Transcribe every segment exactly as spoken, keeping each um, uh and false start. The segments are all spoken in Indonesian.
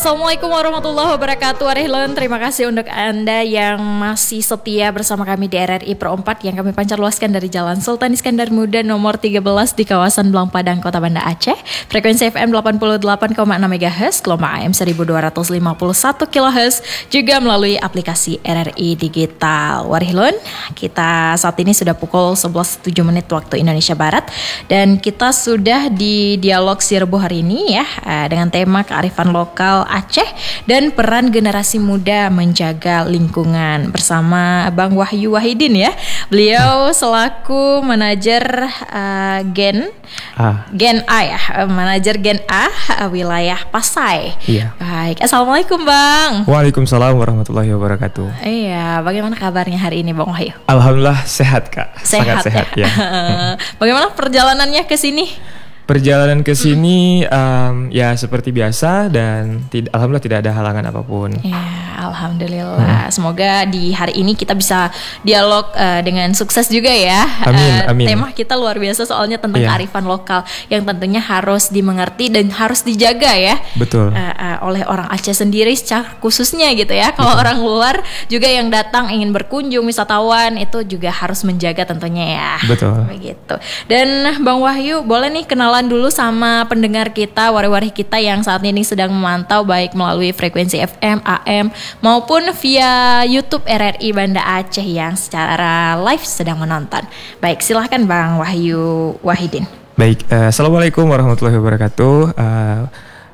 Assalamualaikum warahmatullahi wabarakatuh. Arihlan, terima kasih untuk Anda yang masih setia bersama kami di R R I Pro empat yang kami pancar luaskan dari Jalan Sultan Iskandar Muda nomor tiga belas di kawasan Belang Padang, Kota Banda Aceh. Frekuensi F M delapan puluh delapan koma enam megahertz, gelombang A M seribu dua ratus lima puluh satu kilohertz, juga melalui aplikasi R R I Digital. Warihlan, kita saat ini sudah pukul sebelas lewat tujuh menit waktu Indonesia Barat dan kita sudah di dialog si Rebo hari ini ya dengan tema kearifan lokal Aceh dan peran generasi muda menjaga lingkungan bersama Bang Wahyu Wahidin ya. Beliau selaku manajer uh, Gen A. Gen A ya, manajer Gen A uh, wilayah Pasai. Iya. Baik, Assalamualaikum Bang. Waalaikumsalam warahmatullahi wabarakatuh. Iya, bagaimana kabarnya hari ini Bang Wahyu? Alhamdulillah sehat Kak. Sehat, sangat sehat ya. ya. Bagaimana perjalanannya ke sini? Perjalanan ke sini um, ya seperti biasa dan tid- alhamdulillah tidak ada halangan apapun. Ya, alhamdulillah. Hmm. Semoga di hari ini kita bisa dialog uh, dengan sukses juga ya. Amin, uh, amin. Tema kita luar biasa soalnya tentang yeah. kearifan lokal yang tentunya harus dimengerti dan harus dijaga ya. Betul. Uh, uh, oleh orang Aceh sendiri secara khususnya gitu ya. Kalau orang luar juga yang datang ingin berkunjung wisatawan itu juga harus menjaga tentunya ya. Betul. Begitu. Dan Bang Wahyu boleh nih kenalan dulu sama pendengar kita, wari-wari kita yang saat ini sedang memantau baik melalui frekuensi F M, A M maupun via YouTube R R I Banda Aceh yang secara live sedang menonton. Baik, silahkan Bang Wahyu Wahidin. Baik, uh, Assalamualaikum warahmatullahi wabarakatuh. Uh,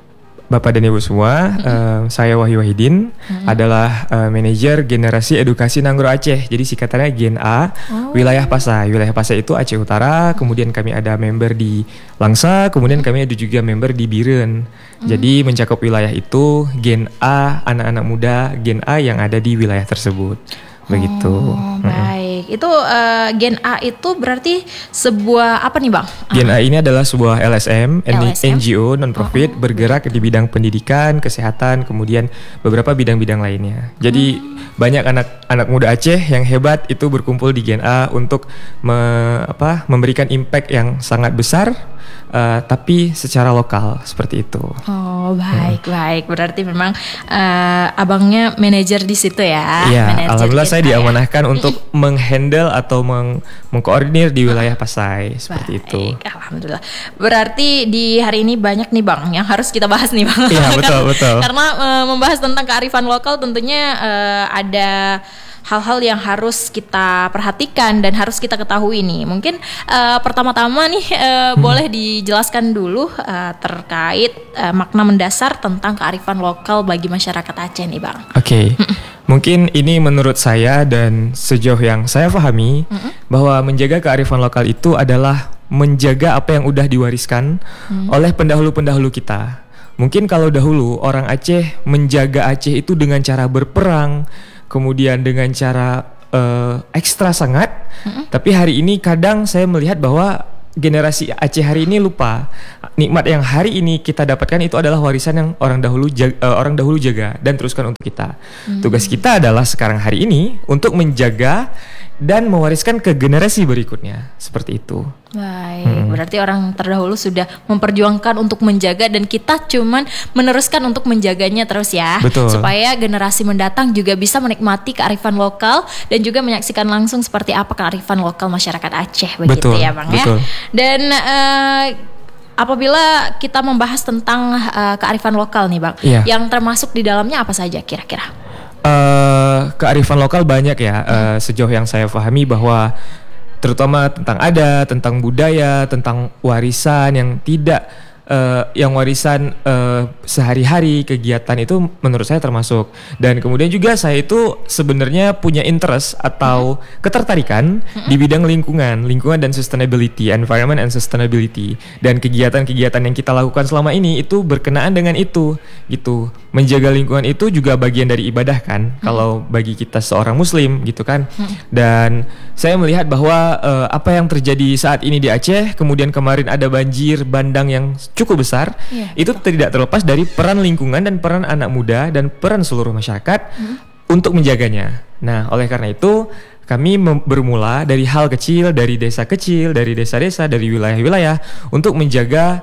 Bapak dan Ibu semua, mm-hmm. uh, saya Wahyu Wahidin mm-hmm. adalah uh, manajer generasi edukasi Nanggro Aceh. Jadi singkatannya Gen A, oh. wilayah Pasai. Wilayah Pasai itu Aceh Utara. Kemudian kami ada member di Langsa. Kemudian kami ada juga member di Biren. Mm-hmm. Jadi mencakup wilayah itu Gen A, anak-anak muda Gen A yang ada di wilayah tersebut. Begitu. Oh, baik. Itu uh, Gen A itu berarti sebuah apa nih Bang? Gen A ini adalah sebuah L S M, L S M? N G O non-profit oh, bergerak di bidang pendidikan, kesehatan, kemudian beberapa bidang-bidang lainnya. Jadi hmm. banyak anak-anak muda Aceh yang hebat itu berkumpul di Gen A untuk me, apa, memberikan impact yang sangat besar, uh, tapi secara lokal seperti itu. Oh baik hmm. baik. Berarti memang uh, abangnya manajer di situ ya? Iya. Alhamdulillah saya ya? diamanahkan untuk menghandle atau meng- mengkoordinir di wilayah Pasai seperti baik, itu. Alhamdulillah. Berarti di hari ini banyak nih Bang yang harus kita bahas nih Bang. Iya betul betul. Karena uh, membahas tentang kearifan lokal tentunya uh, ada hal-hal yang harus kita perhatikan dan harus kita ketahui nih. Mungkin uh, pertama-tama nih uh, hmm. boleh dijelaskan dulu uh, terkait uh, makna mendasar tentang kearifan lokal bagi masyarakat Aceh nih Bang. Oke. Okay. Mungkin ini menurut saya dan sejauh yang saya pahami mm-hmm. bahwa menjaga kearifan lokal itu adalah menjaga apa yang udah diwariskan mm. oleh pendahulu-pendahulu kita. Mungkin kalau dahulu orang Aceh menjaga Aceh itu dengan cara berperang, kemudian dengan cara uh, ekstra sangat. Mm-hmm. Tapi hari ini kadang saya melihat bahwa generasi Aceh hari ini lupa nikmat yang hari ini kita dapatkan itu adalah warisan yang orang dahulu jaga, uh, orang dahulu jaga dan teruskan untuk kita. Hmm. Tugas kita adalah sekarang hari ini untuk menjaga dan mewariskan ke generasi berikutnya seperti itu. Baik, hmm. berarti orang terdahulu sudah memperjuangkan untuk menjaga dan kita cuman meneruskan untuk menjaganya terus ya. Betul. Supaya generasi mendatang juga bisa menikmati kearifan lokal dan juga menyaksikan langsung seperti apa kearifan lokal masyarakat Aceh begitu betul, ya Bang betul. ya. Dan uh, apabila kita membahas tentang uh, kearifan lokal nih Bang, yeah. yang termasuk di dalamnya apa saja kira-kira? Uh, kearifan lokal banyak ya, hmm. uh, sejauh yang saya pahami bahwa terutama tentang adat, tentang budaya, tentang warisan yang tidak Uh, yang warisan uh, sehari-hari kegiatan itu menurut saya termasuk. Dan kemudian juga saya itu sebenarnya punya interest atau mm-hmm. ketertarikan mm-hmm. di bidang lingkungan, lingkungan dan sustainability, environment and sustainability. Dan kegiatan-kegiatan yang kita lakukan selama ini itu berkenaan dengan itu, gitu. Menjaga lingkungan itu juga bagian dari ibadah kan, mm-hmm. kalau bagi kita seorang Muslim, gitu kan. Mm-hmm. Dan saya melihat bahwa uh, apa yang terjadi saat ini di Aceh, kemudian kemarin ada banjir bandang yang cukup besar, yeah, itu betul. Tidak terlepas dari peran lingkungan dan peran anak muda dan peran seluruh masyarakat hmm. untuk menjaganya. Nah, oleh karena itu kami mem- bermula dari hal kecil, dari desa kecil, dari desa-desa, dari wilayah-wilayah untuk menjaga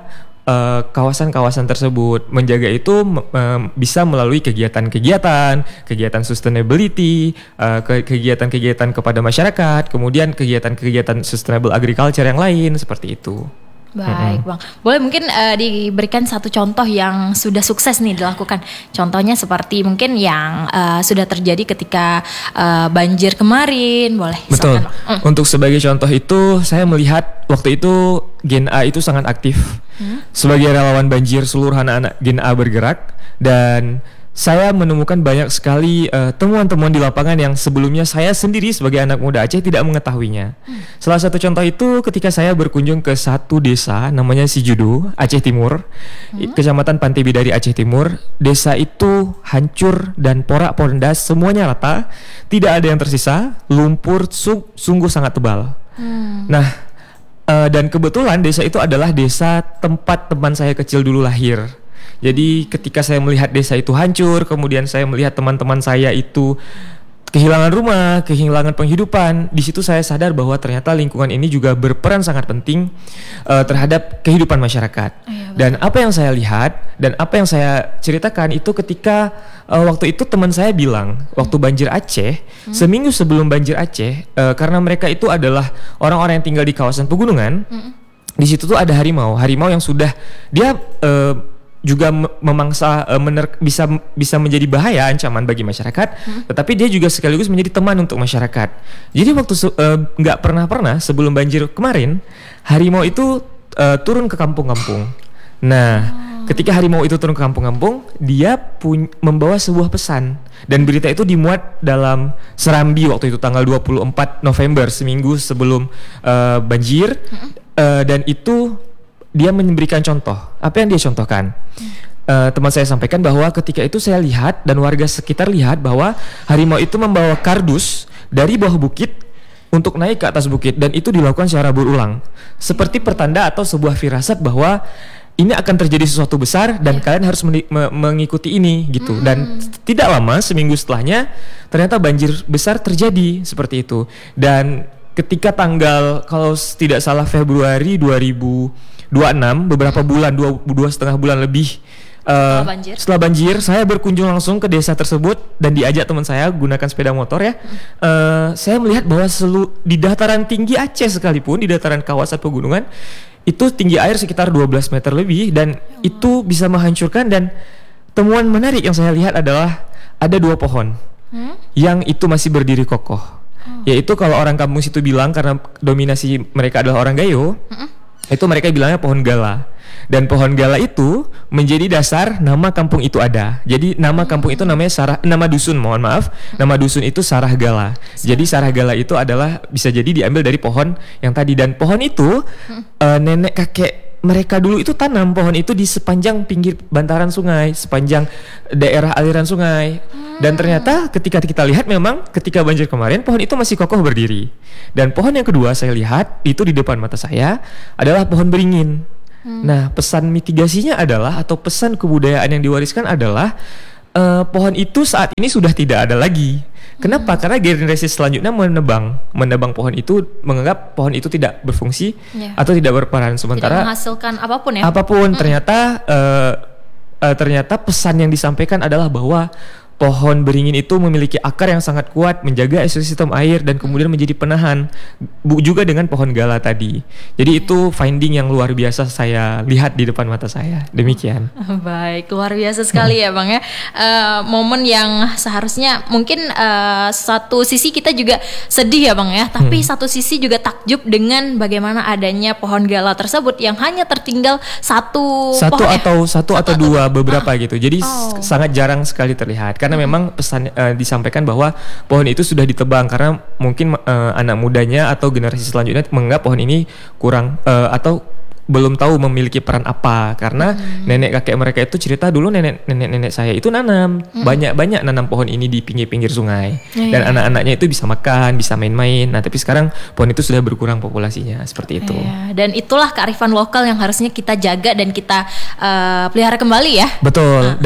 uh, kawasan-kawasan tersebut. Menjaga itu uh, bisa melalui kegiatan-kegiatan, kegiatan sustainability, uh, ke- kegiatan-kegiatan kepada masyarakat, kemudian kegiatan-kegiatan sustainable agriculture yang lain seperti itu. Baik Bang, boleh mungkin uh, diberikan satu contoh yang sudah sukses nih dilakukan. Contohnya seperti mungkin yang uh, sudah terjadi ketika uh, banjir kemarin, boleh. Betul. Silakan, Bang. Mm. Untuk sebagai contoh itu saya melihat waktu itu Gen A itu sangat aktif. Hmm? Sebagai relawan banjir seluruh anak-anak Gen A bergerak dan saya menemukan banyak sekali uh, temuan-temuan di lapangan yang sebelumnya saya sendiri sebagai anak muda Aceh tidak mengetahuinya. Hmm. Salah satu contoh itu ketika saya berkunjung ke satu desa namanya Sijudu, Aceh Timur, hmm. Kecamatan Pantai Bidari, Aceh Timur. Desa itu hancur dan porak-porandas, semuanya rata, tidak ada yang tersisa, lumpur sung- sungguh sangat tebal. Hmm. Nah, uh, dan kebetulan desa itu adalah desa tempat teman saya kecil dulu lahir. Jadi ketika saya melihat desa itu hancur, kemudian saya melihat teman-teman saya itu kehilangan rumah, kehilangan penghidupan, di situ saya sadar bahwa ternyata lingkungan ini juga berperan sangat penting uh, terhadap kehidupan masyarakat. Iya, dan apa yang saya lihat dan apa yang saya ceritakan itu ketika uh, waktu itu teman saya bilang, waktu banjir Aceh, hmm. seminggu sebelum banjir Aceh, uh, karena mereka itu adalah orang-orang yang tinggal di kawasan pegunungan, hmm. di situ tuh ada harimau, harimau yang sudah dia uh, juga memangsa uh, mener- bisa bisa menjadi bahaya, ancaman bagi masyarakat, hmm. tetapi dia juga sekaligus menjadi teman untuk masyarakat. Jadi waktu nggak uh, pernah-pernah sebelum banjir kemarin, harimau itu uh, turun ke kampung-kampung. Nah, oh. ketika harimau itu turun ke kampung-kampung, dia pun membawa sebuah pesan dan berita itu dimuat dalam Serambi waktu itu tanggal dua puluh empat November, seminggu sebelum uh, banjir, hmm. uh, dan itu dia memberikan contoh. Apa yang dia contohkan? Hmm. Uh, teman saya sampaikan bahwa ketika itu saya lihat dan warga sekitar lihat bahwa harimau itu membawa kardus dari bawah bukit untuk naik ke atas bukit, dan itu dilakukan secara berulang. Seperti pertanda atau sebuah firasat bahwa ini akan terjadi sesuatu besar dan yeah. kalian harus meni- me- mengikuti ini gitu. Mm-hmm. Dan tidak lama, seminggu setelahnya ternyata banjir besar terjadi seperti itu. Dan ketika tanggal kalau tidak salah Februari dua ribu dua puluh enam, beberapa bulan, dua, dua setengah bulan lebih uh, setelah, banjir. setelah banjir, saya berkunjung langsung ke desa tersebut dan diajak teman saya gunakan sepeda motor ya. Hmm. Uh, saya melihat bahwa selu, di dataran tinggi Aceh sekalipun, di dataran kawasan pegunungan, itu tinggi air sekitar dua belas meter lebih dan ya, itu bisa menghancurkan. Dan temuan menarik yang saya lihat adalah ada dua pohon hmm? yang itu masih berdiri kokoh. Oh. Yaitu kalau orang kampung situ bilang, karena dominasi mereka adalah orang Gayo, hmm? itu mereka bilangnya pohon gala. Dan pohon gala itu menjadi dasar nama kampung itu ada. Jadi nama kampung itu namanya Sarah, nama dusun, mohon maaf, nama dusun itu Sarah Gala. Jadi Sarah Gala itu adalah bisa jadi diambil dari pohon yang tadi. Dan pohon itu uh, nenek kakek mereka dulu itu tanam pohon itu di sepanjang pinggir bantaran sungai, sepanjang daerah aliran sungai. Dan ternyata ketika kita lihat memang ketika banjir kemarin pohon itu masih kokoh berdiri. Dan pohon yang kedua saya lihat itu di depan mata saya adalah pohon beringin. Hmm. Nah, pesan mitigasinya adalah atau pesan kebudayaan yang diwariskan adalah uh, pohon itu saat ini sudah tidak ada lagi. Kenapa? Hmm. Karena generasi selanjutnya menebang, menebang pohon itu, menganggap pohon itu tidak berfungsi yeah. atau tidak berperan. Sementara tidak menghasilkan apapun ya. Apapun hmm. ternyata uh, uh, ternyata pesan yang disampaikan adalah bahwa pohon beringin itu memiliki akar yang sangat kuat, menjaga ekosistem air dan kemudian menjadi penahan. Bu, juga dengan pohon gala tadi. Jadi itu finding yang luar biasa saya lihat di depan mata saya. Demikian. Baik, luar biasa sekali ya Bang ya. Uh, momen yang seharusnya mungkin uh, satu sisi kita juga sedih ya Bang ya, tapi hmm. satu sisi juga takjub dengan bagaimana adanya pohon gala tersebut yang hanya tertinggal satu satu pohon, atau ya? satu atau dua beberapa ah. gitu. Jadi oh. sangat jarang sekali terlihat. Karena memang pesan uh, disampaikan bahwa pohon itu sudah ditebang karena mungkin uh, anak mudanya atau generasi selanjutnya menganggap pohon ini kurang uh, atau belum tahu memiliki peran apa. Karena hmm. nenek kakek mereka itu cerita dulu nenek nenek nenek saya itu nanam hmm. banyak banyak nanam pohon ini di pinggir-pinggir sungai ya, dan ya. anak-anaknya itu bisa makan, bisa main-main. Nah tapi sekarang pohon itu sudah berkurang populasinya seperti itu. Ya, dan itulah kearifan lokal yang harusnya kita jaga dan kita uh, pelihara kembali ya. Betul. Nah. Dan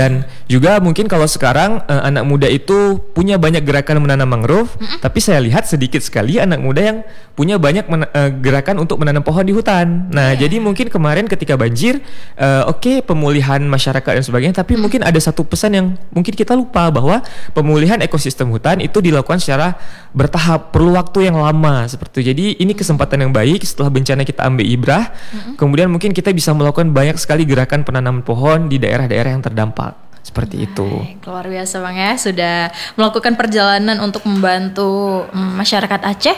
Juga mungkin kalau sekarang uh, anak muda itu punya banyak gerakan menanam mangrove, mm-hmm. tapi saya lihat sedikit sekali anak muda yang punya banyak men- uh, gerakan untuk menanam pohon di hutan. Nah, yeah. jadi mungkin kemarin ketika banjir, uh, oke okay, pemulihan masyarakat dan sebagainya, tapi mm-hmm. mungkin ada satu pesan yang mungkin kita lupa bahwa pemulihan ekosistem hutan itu dilakukan secara bertahap, perlu waktu yang lama seperti itu. Jadi ini kesempatan yang baik setelah bencana kita ambil ibrah, mm-hmm. kemudian mungkin kita bisa melakukan banyak sekali gerakan penanaman pohon di daerah-daerah yang terdampak. Seperti itu. Baik, luar biasa Bang ya, sudah melakukan perjalanan untuk membantu masyarakat Aceh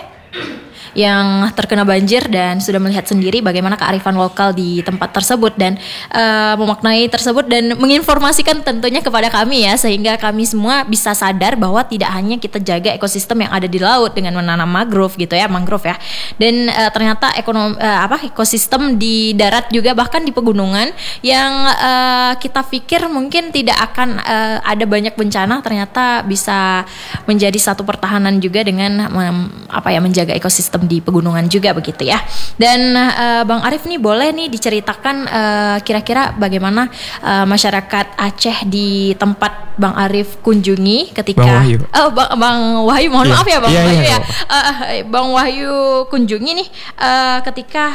yang terkena banjir dan sudah melihat sendiri bagaimana kearifan lokal di tempat tersebut dan uh, memaknai tersebut dan menginformasikan tentunya kepada kami ya, sehingga kami semua bisa sadar bahwa tidak hanya kita jaga ekosistem yang ada di laut dengan menanam mangrove gitu ya, mangrove ya, dan uh, ternyata ekonomi uh, apa ekosistem di darat juga, bahkan di pegunungan yang uh, kita pikir mungkin tidak akan uh, ada banyak bencana, ternyata bisa menjadi satu pertahanan juga dengan um, apa ya menjaga ekosistem di pegunungan juga begitu ya. Dan uh, Bang Arif nih boleh nih diceritakan uh, kira-kira bagaimana uh, masyarakat Aceh di tempat Bang Arif kunjungi ketika Bang Wahyu. Oh Bang, Bang Wahyu mohon yeah. maaf ya Bang yeah, Wahyu yeah, ya. Uh, Bang Wahyu kunjungi nih uh, ketika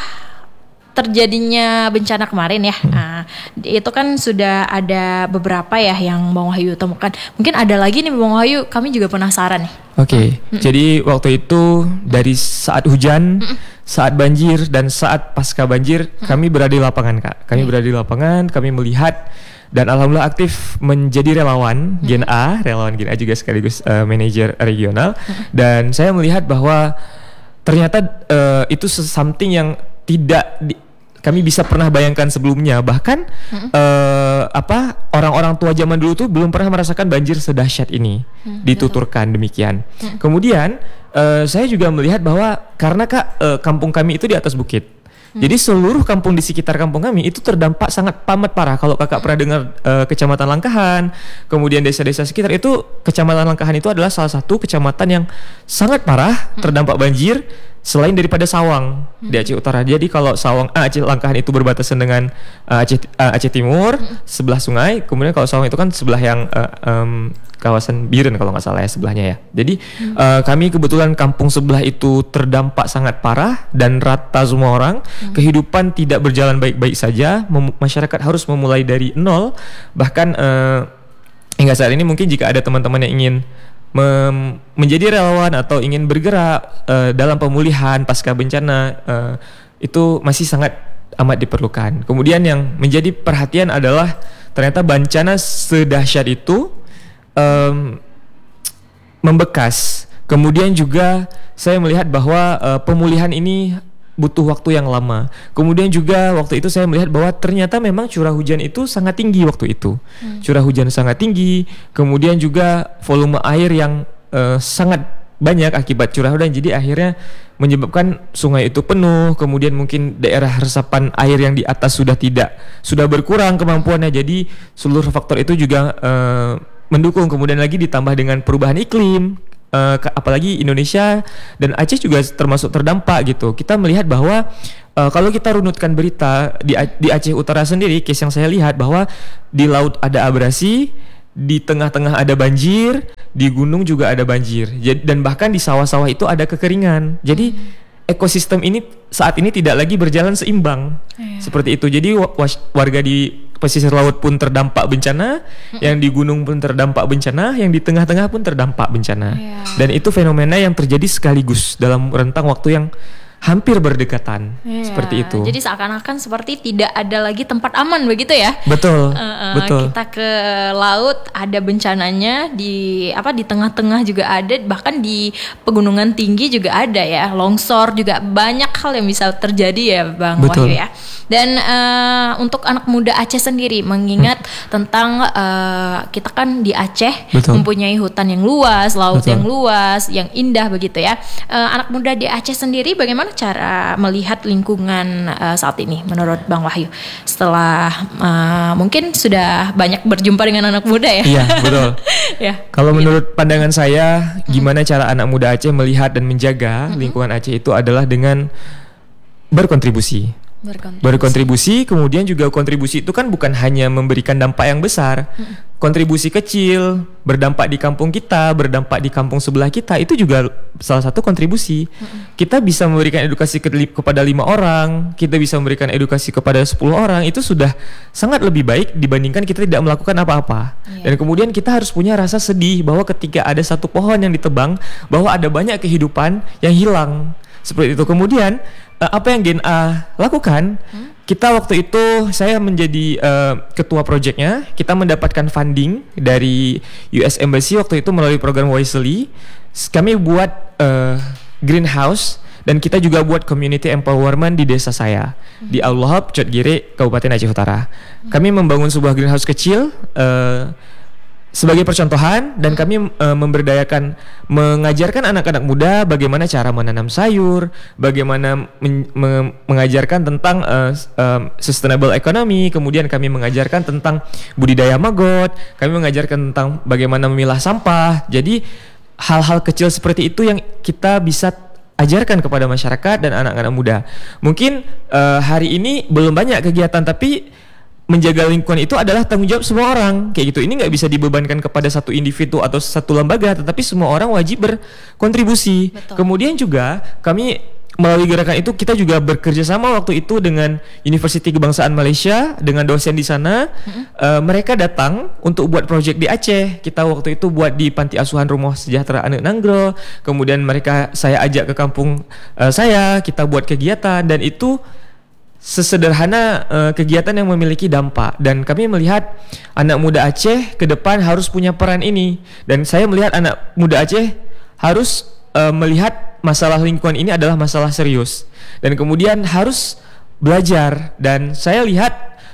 terjadinya bencana kemarin ya, hmm. nah, itu kan sudah ada beberapa ya yang Bang Wahyu temukan. Mungkin ada lagi nih Bang Wahyu, kami juga penasaran nih. Oke, okay. hmm. jadi waktu itu dari saat hujan, hmm. saat banjir dan saat pasca banjir, hmm. kami berada di lapangan Kak. Kami hmm. berada di lapangan, kami melihat dan alhamdulillah aktif menjadi relawan hmm. Gen A, relawan Gen A juga sekaligus uh, manajer regional. Hmm. Dan saya melihat bahwa ternyata uh, itu something yang tidak di, kami bisa pernah bayangkan sebelumnya. Bahkan hmm. uh, apa orang-orang tua zaman dulu tuh belum pernah merasakan banjir sedahsyat ini, hmm, dituturkan betul. Demikian. Hmm. Kemudian uh, saya juga melihat bahwa karena Kak uh, kampung kami itu di atas bukit. Hmm. Jadi seluruh kampung di sekitar kampung kami itu terdampak sangat amat parah. Kalau Kakak hmm. pernah dengar uh, Kecamatan Langkahan, kemudian desa-desa sekitar itu, Kecamatan Langkahan itu adalah salah satu kecamatan yang sangat parah hmm. terdampak banjir. Selain daripada Sawang hmm. di Aceh Utara. Jadi kalau Sawang ah, Aceh Langkahan itu berbatasan dengan uh, Aceh uh, Aceh Timur hmm. sebelah sungai, kemudian kalau Sawang itu kan sebelah yang uh, um, kawasan Biren kalau nggak salah ya sebelahnya ya. Jadi hmm. uh, kami kebetulan kampung sebelah itu terdampak sangat parah dan rata semua orang. Hmm. Kehidupan tidak berjalan baik-baik saja. Mem- masyarakat harus memulai dari nol. Bahkan uh, hingga saat ini mungkin jika ada teman-teman yang ingin Mem- menjadi relawan atau ingin bergerak uh, dalam pemulihan pasca bencana, uh, itu masih sangat amat diperlukan. Kemudian yang menjadi perhatian adalah ternyata bencana sedahsyat itu um, membekas. Kemudian juga saya melihat bahwa uh, pemulihan ini butuh waktu yang lama. Kemudian juga waktu itu saya melihat bahwa ternyata memang curah hujan itu sangat tinggi waktu itu. Hmm. Curah hujan sangat tinggi, kemudian juga volume air yang uh, sangat banyak akibat curah hujan. Jadi akhirnya menyebabkan sungai itu penuh, kemudian mungkin daerah resapan air yang di atas sudah tidak, sudah berkurang kemampuannya. Jadi seluruh faktor itu juga uh, mendukung. Kemudian lagi ditambah dengan perubahan iklim. Uh, apalagi Indonesia dan Aceh juga termasuk terdampak gitu. Kita melihat bahwa uh, kalau kita runutkan berita di, di Aceh Utara sendiri, case yang saya lihat bahwa di laut ada abrasi, di tengah-tengah ada banjir, di gunung juga ada banjir, jadi, dan bahkan di sawah-sawah itu ada kekeringan. Jadi ekosistem ini saat ini tidak lagi berjalan seimbang, yeah. seperti itu. Jadi warga di pesisir laut pun terdampak bencana, mm-hmm. yang di gunung pun terdampak bencana, yang di tengah-tengah pun terdampak bencana, yeah. dan itu fenomena yang terjadi sekaligus dalam rentang waktu yang hampir berdekatan, yeah. seperti itu. Jadi seakan-akan seperti tidak ada lagi tempat aman begitu ya? Betul, uh, uh, betul. Kita ke laut ada bencananya, di apa di tengah-tengah juga ada, bahkan di pegunungan tinggi juga ada ya, longsor juga, banyak hal yang bisa terjadi ya Bang betul. Wahyu ya. Dan uh, untuk anak muda Aceh sendiri, mengingat hmm. tentang uh, kita kan di Aceh betul. Mempunyai hutan yang luas, laut betul. Yang luas, yang indah begitu ya. Uh, anak muda di Aceh sendiri bagaimana cara melihat lingkungan uh, saat ini menurut Bang Wahyu? Setelah uh, mungkin sudah banyak berjumpa dengan anak muda ya. Iya betul. ya. Kalau gitu. Menurut pandangan saya, gimana hmm. cara anak muda Aceh melihat dan menjaga hmm. lingkungan Aceh itu adalah dengan berkontribusi. Berkontribusi. Berkontribusi, kemudian juga kontribusi itu kan bukan hanya memberikan dampak yang besar, hmm. kontribusi kecil berdampak di kampung kita, berdampak di kampung sebelah kita, itu juga salah satu kontribusi. Mm-hmm. Kita bisa memberikan edukasi ke, kepada lima orang, kita bisa memberikan edukasi kepada sepuluh orang, itu sudah sangat lebih baik dibandingkan kita tidak melakukan apa-apa. Yeah. Dan kemudian kita harus punya rasa sedih bahwa ketika ada satu pohon yang ditebang, bahwa ada banyak kehidupan yang hilang. Seperti itu. Kemudian apa yang Gen A lakukan? Hmm? Kita waktu itu saya menjadi uh, ketua proyeknya. Kita mendapatkan funding dari U S Embassy waktu itu melalui program Wisely. Kami buat uh, greenhouse dan kita juga buat community empowerment di desa saya, hmm. di Aulahap, Cotgire, Kabupaten Aceh Utara. Hmm. Kami membangun sebuah greenhouse kecil uh, sebagai percontohan, dan kami uh, memberdayakan, mengajarkan anak-anak muda bagaimana cara menanam sayur, bagaimana men- me- mengajarkan tentang uh, uh, sustainable economy, kemudian kami mengajarkan tentang budidaya maggot, kami mengajarkan tentang bagaimana memilah sampah. Jadi hal-hal kecil seperti itu yang kita bisa ajarkan kepada masyarakat dan anak-anak muda. Mungkin uh, hari ini belum banyak kegiatan, tapi menjaga lingkungan itu adalah tanggung jawab semua orang, kayak gitu. Ini nggak bisa dibebankan kepada satu individu atau satu lembaga, tetapi semua orang wajib berkontribusi. Betul. Kemudian juga kami melalui gerakan itu kita juga bekerja sama waktu itu dengan Universiti Kebangsaan Malaysia, dengan dosen di sana. Mm-hmm. Uh, mereka datang untuk buat proyek di Aceh. Kita waktu itu buat di Panti Asuhan Rumah Sejahtera Anak Nanggro. Kemudian mereka saya ajak ke kampung uh, saya, kita buat kegiatan, dan itu sesederhana uh, kegiatan yang memiliki dampak. Dan kami melihat anak muda Aceh ke depan harus punya peran ini, dan saya melihat anak muda Aceh harus uh, melihat masalah lingkungan ini adalah masalah serius, dan kemudian harus belajar. Dan saya lihat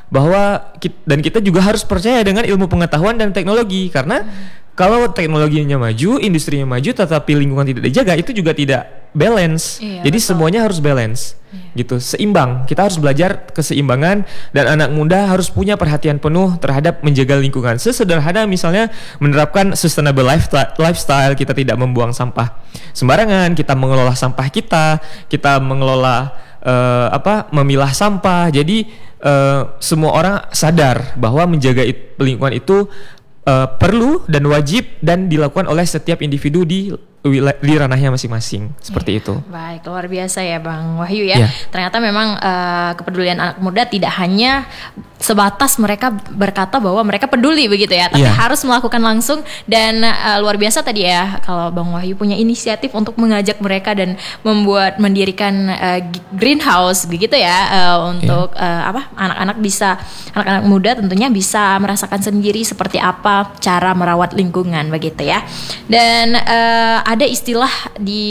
bahwa kita, dan kita juga harus percaya dengan ilmu pengetahuan dan teknologi, karena kalau teknologinya maju, industrinya maju, tetapi lingkungan tidak dijaga, itu juga tidak balance. Iya, jadi betul. Semuanya harus balance, iya. gitu, seimbang. Kita harus belajar keseimbangan, dan anak muda harus punya perhatian penuh terhadap menjaga lingkungan. Sesederhana misalnya menerapkan sustainable lifestyle, kita tidak membuang sampah sembarangan, kita mengelola sampah kita, kita mengelola uh, apa, memilah sampah. Jadi uh, semua orang sadar bahwa menjaga it, lingkungan itu Uh, perlu dan wajib dan dilakukan oleh setiap individu di di ranahnya masing-masing, seperti ya, itu. Baik, luar biasa ya Bang Wahyu ya. ya. Ternyata memang uh, kepedulian anak muda tidak hanya sebatas mereka berkata bahwa mereka peduli begitu ya, tapi ya. harus melakukan langsung. Dan uh, luar biasa tadi ya kalau Bang Wahyu punya inisiatif untuk mengajak mereka dan membuat mendirikan uh, greenhouse begitu ya, uh, untuk ya. uh, apa anak-anak bisa anak-anak muda tentunya bisa merasakan sendiri seperti apa cara merawat lingkungan begitu ya. Dan uh, ada istilah di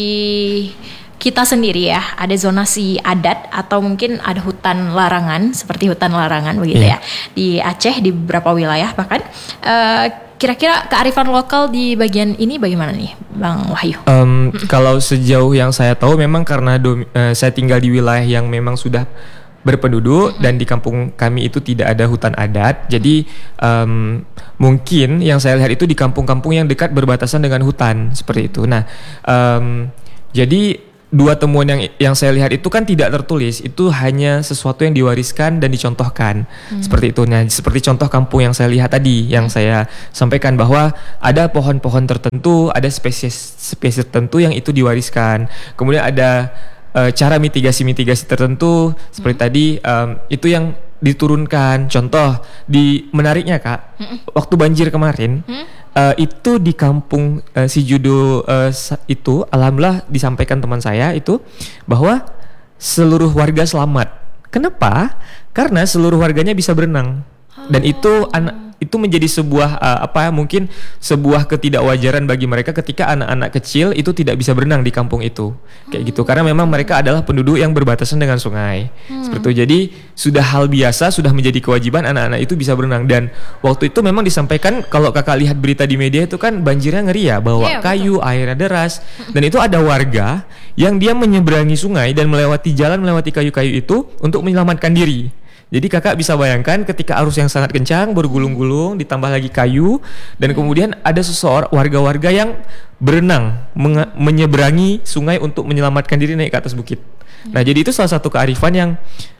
kita sendiri ya, ada zonasi adat atau mungkin ada hutan larangan, seperti hutan larangan begitu yeah. ya di Aceh, di beberapa wilayah bahkan. Uh, kira-kira kearifan lokal di bagian ini bagaimana nih Bang Wahyu? Um, kalau sejauh yang saya tahu memang karena domi, uh, saya tinggal di wilayah yang memang sudah berpenduduk, mm-hmm. dan di kampung kami itu tidak ada hutan adat. Jadi um, mungkin yang saya lihat itu di kampung-kampung yang dekat berbatasan dengan hutan seperti itu. Nah, um, jadi dua temuan yang yang saya lihat itu kan tidak tertulis, itu hanya sesuatu yang diwariskan dan dicontohkan, hmm. seperti itu. Nah, seperti contoh kampung yang saya lihat tadi, yang saya sampaikan bahwa ada pohon-pohon tertentu, ada spesies spesies tertentu yang itu diwariskan. Kemudian ada uh, cara mitigasi-mitigasi tertentu seperti hmm. tadi, um, itu yang diturunkan. Contoh di menariknya Kak, hmm. waktu banjir kemarin. Hmm. Uh, itu di kampung uh, si Judo uh, itu alhamdulillah disampaikan teman saya itu bahwa seluruh warga selamat. Kenapa? Karena seluruh warganya bisa berenang. Dan itu anak itu menjadi sebuah uh, apa mungkin sebuah ketidakwajaran bagi mereka ketika anak-anak kecil itu tidak bisa berenang di kampung itu. Kayak gitu, karena memang mereka adalah penduduk yang berbatasan dengan sungai. Hmm. Seperti itu. Jadi sudah hal biasa, sudah menjadi kewajiban anak-anak itu bisa berenang. Dan waktu itu memang disampaikan, kalau Kakak lihat berita di media itu kan banjirnya ngeri ya, bawa yeah, kayu, betul. Airnya deras. Dan itu ada warga yang dia menyeberangi sungai dan melewati jalan, melewati kayu-kayu itu untuk menyelamatkan diri. Jadi Kakak bisa bayangkan ketika arus yang sangat kencang, bergulung-gulung, ditambah lagi kayu, dan kemudian ada seseorang warga-warga yang berenang menge- menyeberangi sungai untuk menyelamatkan diri naik ke atas bukit. Nah, jadi itu salah satu kearifan yang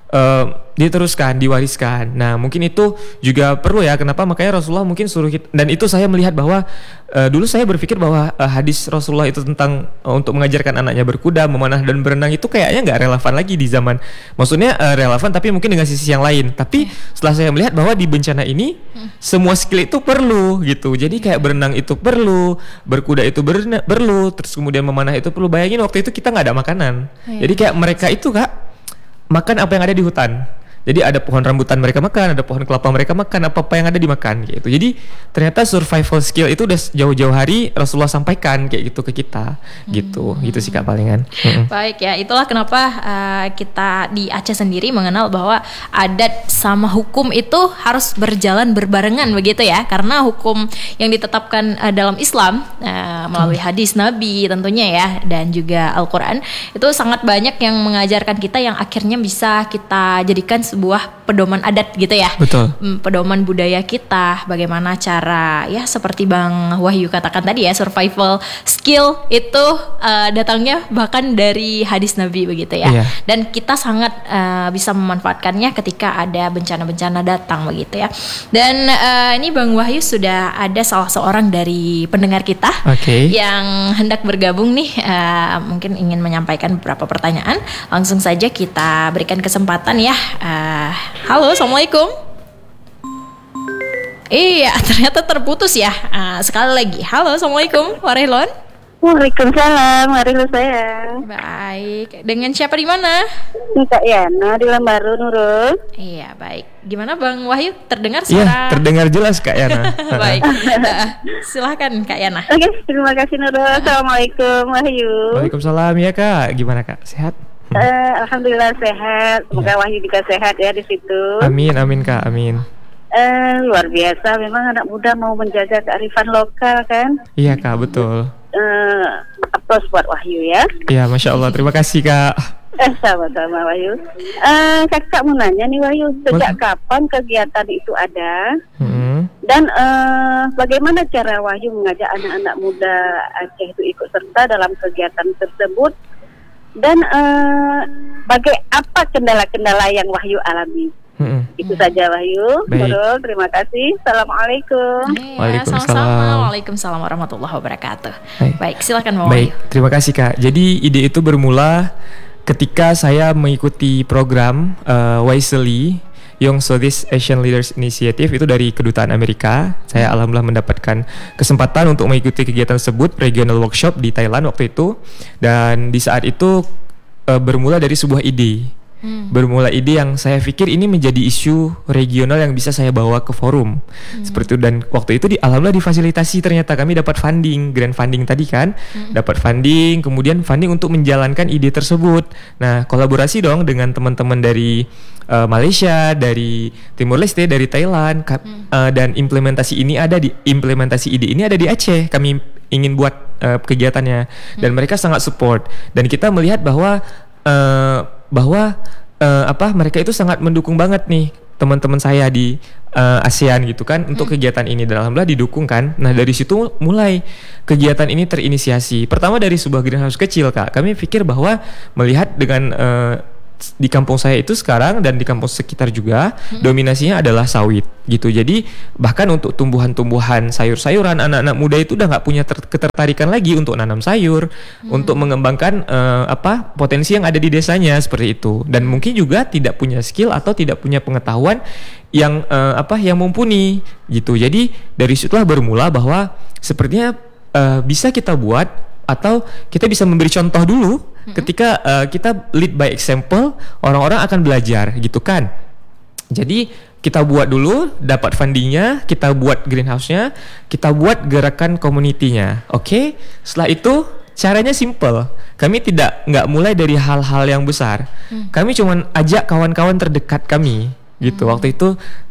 uh, diteruskan, diwariskan. Nah mungkin itu juga perlu ya, kenapa makanya Rasulullah mungkin suruh kita, dan itu saya melihat bahwa uh, dulu saya berpikir bahwa uh, hadis Rasulullah itu tentang uh, untuk mengajarkan anaknya berkuda, memanah dan berenang itu kayaknya nggak relevan lagi di zaman, maksudnya uh, relevan tapi mungkin dengan sisi yang lain. Tapi setelah saya melihat bahwa di bencana ini semua skill itu perlu gitu, jadi kayak berenang itu perlu, berkuda itu berna- perlu, terus kemudian memanah itu perlu. Bayangin waktu itu kita nggak ada makanan, jadi kayak mereka itu Kak makan apa yang ada di hutan. Jadi ada pohon rambutan mereka makan, ada pohon kelapa mereka makan, apa-apa yang ada dimakan gitu. Jadi ternyata survival skill itu udah jauh-jauh hari Rasulullah sampaikan kayak gitu ke kita, gitu, hmm. gitu sih Kak palingan. Hmm. Baik ya, itulah kenapa uh, kita di Aceh sendiri mengenal bahwa adat sama hukum itu harus berjalan berbarengan begitu ya, karena hukum yang ditetapkan uh, dalam Islam uh, melalui hadis Nabi tentunya ya, dan juga Al-Quran itu sangat banyak yang mengajarkan kita yang akhirnya bisa kita jadikan sebuah pedoman adat gitu ya. Betul. Pedoman budaya kita, bagaimana cara ya seperti Bang Wahyu katakan tadi ya, survival skill itu uh, datangnya bahkan dari hadis Nabi begitu ya. Iya. Dan kita sangat uh, bisa memanfaatkannya ketika ada bencana-bencana datang begitu ya. Dan uh, ini Bang Wahyu sudah ada salah seorang dari pendengar kita okay. yang hendak bergabung nih, uh, mungkin ingin menyampaikan beberapa pertanyaan. Langsung saja kita berikan kesempatan ya. Uh, halo, assalamualaikum. Iya, ternyata terputus ya. Uh, sekali lagi, halo, assalamualaikum, Warilon. Waalaikumsalam, Warilon saya. Baik, dengan siapa di mana? Kak Yana di Lambaru, Nurul. Iya, baik. Gimana Bang Wahyu? Terdengar suara? Iya, terdengar jelas Kak Yana. Baik, uh, silahkan Kak Yana. Oke, terima kasih Nurul. Assalamualaikum Wahyu. Waalaikumsalam ya Kak. Gimana Kak? Sehat? Uh, Alhamdulillah sehat. Semoga ya. Wahyu juga sehat ya di situ. Amin, amin Kak, amin. Uh, luar biasa, memang anak muda mau menjaga kearifan lokal kan? Iya Kak, betul. Uh, aplaus buat Wahyu ya. Iya, Masya Allah, terima kasih Kak. Eh, sama-sama Wahyu. Uh, kakak mau nanya nih Wahyu, sejak Boleh. kapan kegiatan itu ada? Hmm. Dan uh, bagaimana cara Wahyu mengajak anak-anak muda Aceh itu ikut serta dalam kegiatan tersebut? Dan uh, bagai apa kendala-kendala yang Wahyu alami? Hmm. Itu saja Wahyu. Nurul, terima kasih. Assalamualaikum. Ya, Waalaikumsalam. Waalaikumsalam warahmatullahi wabarakatuh. Baik, Baik silakan Wahyu. Baik, terima kasih Kak. Jadi ide itu bermula ketika saya mengikuti program uh, Wisely Young Southeast Asian Leaders Initiative itu dari Kedutaan Amerika. Saya alhamdulillah mendapatkan kesempatan untuk mengikuti kegiatan tersebut, regional workshop di Thailand waktu itu. Dan di saat itu e, bermula dari sebuah ide. Hmm. Bermula ide yang saya pikir ini menjadi isu regional yang bisa saya bawa ke forum. Hmm. Seperti itu, dan waktu itu di, alhamdulillah difasilitasi, ternyata kami dapat funding, grant funding tadi kan. Hmm. Dapat funding, kemudian funding untuk menjalankan ide tersebut. Nah, kolaborasi dong dengan teman-teman dari uh, Malaysia, dari Timur Leste, dari Thailand, hmm. uh, dan implementasi ini ada di implementasi ide ini ada di Aceh. Kami ingin buat uh, kegiatannya, hmm. dan mereka sangat support, dan kita melihat bahwa uh, bahwa uh, apa mereka itu sangat mendukung banget nih teman-teman saya di uh, ASEAN gitu kan hmm. untuk kegiatan ini, dan alhamdulillah didukung kan. Nah dari situ mulai kegiatan ini terinisiasi. Pertama dari sebuah greenhouse kecil Kak, kami pikir bahwa melihat dengan uh, di kampung saya itu sekarang dan di kampung sekitar juga hmm. dominasinya adalah sawit gitu. Jadi bahkan untuk tumbuhan-tumbuhan sayur-sayuran, anak-anak muda itu udah nggak punya ter- ketertarikan lagi untuk nanam sayur, hmm. untuk mengembangkan uh, apa potensi yang ada di desanya seperti itu. Dan mungkin juga tidak punya skill atau tidak punya pengetahuan yang uh, apa yang mumpuni gitu. Jadi dari situlah bermula bahwa sepertinya uh, bisa kita buat, atau kita bisa memberi contoh dulu. Mm-hmm. Ketika uh, kita lead by example, orang-orang akan belajar gitu kan. Jadi kita buat dulu, dapat fundingnya, kita buat greenhouse-nya, kita buat gerakan community-nya. Oke, okay? Setelah itu caranya simple. Kami tidak nggak mulai dari hal-hal yang besar. Mm. Kami cuman ajak kawan-kawan terdekat kami gitu. Hmm. Waktu itu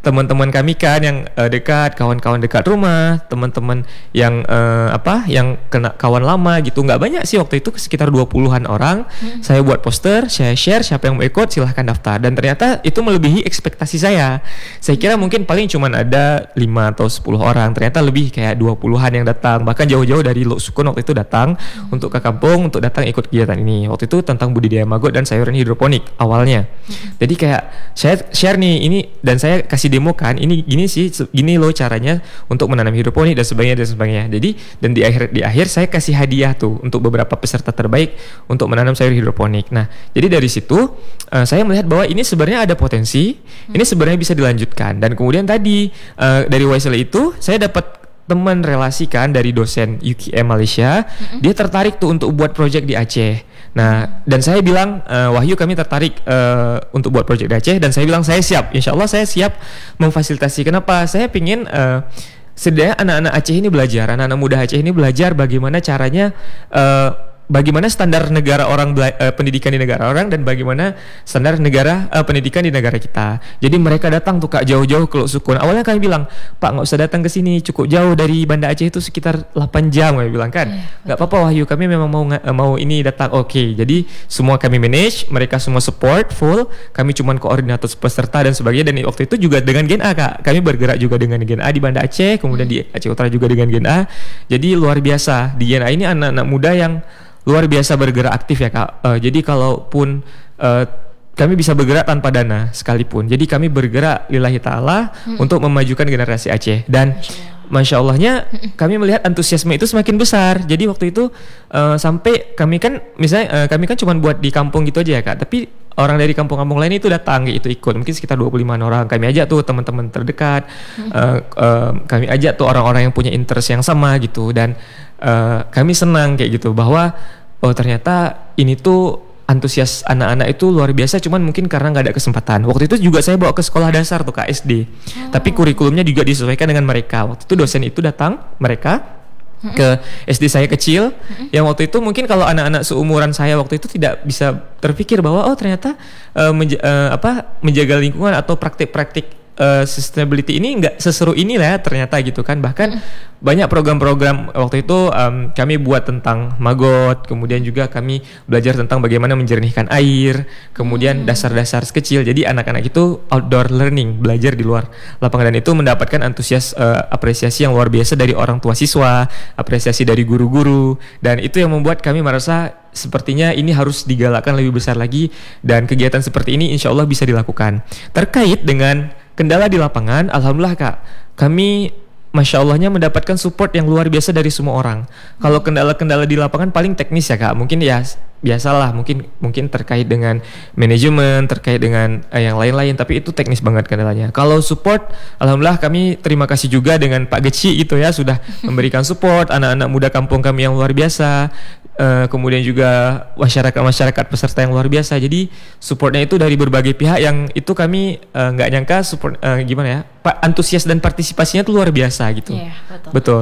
teman-teman kami kan yang uh, dekat, kawan-kawan dekat rumah, teman-teman yang uh, apa yang kena kawan lama gitu. Nggak banyak sih waktu itu, sekitar dua puluhan orang. Hmm. Saya buat poster, saya share, siapa yang mau ikut silahkan daftar. Dan ternyata itu melebihi ekspektasi saya. Saya kira mungkin paling cuman ada lima atau sepuluh orang, ternyata lebih kayak dua puluhan yang datang. Bahkan jauh-jauh dari Lok Sukun waktu itu datang hmm. untuk ke kampung untuk datang ikut kegiatan ini. Waktu itu tentang budidaya maggot dan sayuran hidroponik awalnya. Hmm. Jadi kayak saya share nih ini, dan saya kasih demo kan, ini gini sih, gini loh caranya untuk menanam hidroponik dan sebagainya dan sebagainya. Jadi dan di akhir di akhir saya kasih hadiah tuh untuk beberapa peserta terbaik untuk menanam sayur hidroponik. Nah, jadi dari situ uh, saya melihat bahwa ini sebenarnya ada potensi, hmm. ini sebenarnya bisa dilanjutkan. Dan kemudian tadi uh, dari Y S L itu saya dapat teman relasi kan dari dosen U K M Malaysia, hmm. dia tertarik tuh untuk buat project di Aceh. Nah, dan saya bilang, uh, Wahyu kami tertarik uh, untuk buat project di Aceh, dan saya bilang saya siap, insya Allah saya siap memfasilitasi. Kenapa? Saya pingin uh, setidaknya anak-anak Aceh ini belajar, anak-anak muda Aceh ini belajar bagaimana caranya, uh, bagaimana standar negara orang bela- uh, pendidikan di negara orang dan bagaimana standar negara uh, pendidikan di negara kita. Jadi mereka datang tuh Kak jauh-jauh ke Lok Sukun. Awalnya kami bilang, Pak nggak usah datang ke sini, cukup jauh dari Banda Aceh itu sekitar delapan jam kami bilang kan. Nggak yeah, apa-apa Wahyu, kami memang mau uh, mau ini datang. Oke, okay. Jadi semua kami manage, mereka semua support full. Kami cuman koordinator peserta dan sebagainya. Dan waktu itu juga dengan Gen A Kak, kami bergerak juga dengan Gen A di Banda Aceh, kemudian di Aceh Utara juga dengan Gen A. Jadi luar biasa di Gen A ini anak-anak muda yang luar biasa bergerak aktif ya Kak. Uh, jadi kalaupun uh, kami bisa bergerak tanpa dana sekalipun. Jadi kami bergerak lillahi ta'ala hmm. untuk memajukan generasi Aceh. Dan Masya Allahnya kami melihat antusiasme itu semakin besar. Jadi waktu itu uh, sampai kami kan misalnya uh, kami kan cuma buat di kampung gitu aja ya Kak. Tapi orang dari kampung-kampung lain itu datang gitu ikut. Mungkin sekitar dua puluh lima orang. Kami ajak tuh teman-teman terdekat. Hmm. Uh, uh, kami ajak tuh orang-orang yang punya interest yang sama gitu. Dan uh, kami senang kayak gitu bahwa oh ternyata ini tuh antusias anak-anak itu luar biasa, cuman mungkin karena nggak ada kesempatan. Waktu itu juga saya bawa ke sekolah dasar tuh Kak S D, oh. Tapi kurikulumnya juga disesuaikan dengan mereka. Waktu itu dosen itu datang mereka mm-hmm. ke S D saya kecil, mm-hmm. yang waktu itu mungkin kalau anak-anak seumuran saya waktu itu tidak bisa terpikir bahwa oh ternyata uh, menja- uh, apa menjaga lingkungan atau praktik-praktik Uh, sustainability ini nggak seseru ini lah ya, ternyata gitu kan. Bahkan mm. banyak program-program waktu itu um, kami buat tentang maggot, kemudian juga kami belajar tentang bagaimana menjernihkan air, kemudian mm. dasar-dasar kecil. Jadi anak-anak itu outdoor learning, belajar di luar lapangan, dan itu mendapatkan antusias uh, apresiasi yang luar biasa dari orang tua siswa, apresiasi dari guru-guru, dan itu yang membuat kami merasa sepertinya ini harus digalakkan lebih besar lagi, dan kegiatan seperti ini insya Allah bisa dilakukan. Terkait dengan kendala di lapangan, alhamdulillah Kak, kami Masya Allahnya mendapatkan support yang luar biasa dari semua orang. Hmm. Kalau kendala-kendala di lapangan paling teknis ya Kak, mungkin ya biasalah, mungkin mungkin terkait dengan manajemen, terkait dengan eh, yang lain-lain, tapi itu teknis banget kendalanya. Kalau support, alhamdulillah kami terima kasih juga dengan Pak Geci itu ya, sudah memberikan support anak-anak muda kampung kami yang luar biasa. Uh, kemudian juga masyarakat-masyarakat peserta yang luar biasa. Jadi supportnya itu dari berbagai pihak yang itu kami nggak uh, nyangka support uh, gimana ya, Pak, antusias dan partisipasinya tuh luar biasa gitu. Yeah, betul. Betul.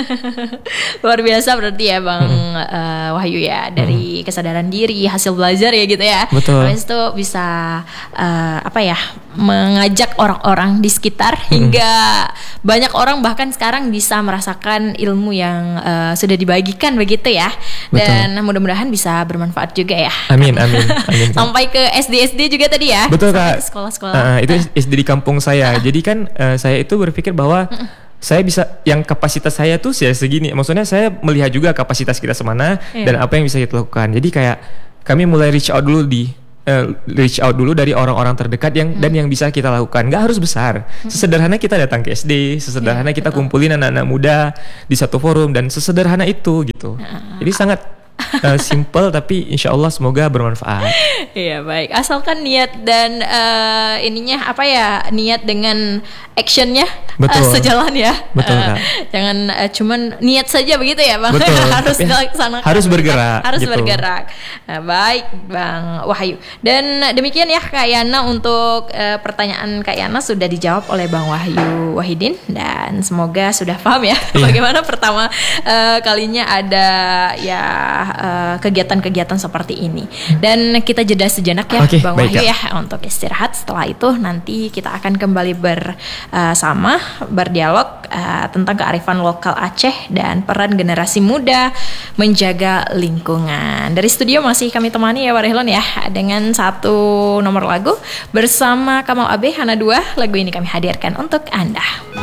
Luar biasa berarti ya Bang hmm. uh, Wahyu ya, dari hmm. kesadaran diri, hasil belajar ya gitu ya. Betul. Habis itu bisa uh, apa ya, mengajak orang-orang di sekitar hmm. hingga banyak orang bahkan sekarang bisa merasakan ilmu yang uh, sudah dibagikan begitu ya. Betul. Dan mudah-mudahan bisa bermanfaat juga ya. Amin, amin, amin. Sampai ke S D S D juga tadi ya. Betul Kak. Sekolah-sekolah. Uh, itu S D di kampung saya. Jadi kan uh, saya itu berpikir bahwa saya bisa, yang kapasitas saya tuh saya segini. Maksudnya saya melihat juga kapasitas kita semana yeah. dan apa yang bisa kita lakukan. Jadi kayak kami mulai reach out dulu di uh, reach out dulu dari orang-orang terdekat yang hmm. dan yang bisa kita lakukan. Nggak harus besar. Sesederhana kita datang ke S D, sesederhana yeah, kita betul. kumpulin anak-anak muda di satu forum, dan sesederhana itu gitu. Uh, Jadi sangat Uh, simple tapi insya Allah semoga bermanfaat. Iya baik, asalkan niat dan uh, ininya apa ya, niat dengan actionnya uh, sejalan ya. Betul uh, jangan uh, cuman niat saja begitu ya Bang. Betul, harus dilaksanakan. Harus bergerak. Harus gitu. bergerak. Nah, baik Bang Wahyu. Dan demikian ya Kak Yana, untuk uh, pertanyaan Kak Yana sudah dijawab oleh Bang Wahyu Wahidin, dan semoga sudah paham ya yeah. bagaimana pertama uh, kalinya ada ya uh, kegiatan-kegiatan seperti ini. Dan kita jeda sejenak ya, okay, Bang baik, Wahyu ya. ya untuk istirahat. Setelah itu nanti kita akan kembali bersama uh, berdialog uh, tentang kearifan lokal Aceh dan peran generasi muda menjaga lingkungan. Dari studio masih kami temani ya Warehlon ya dengan satu nomor lagu bersama Kamal Abe Hana dua. Lagu ini kami hadirkan untuk Anda.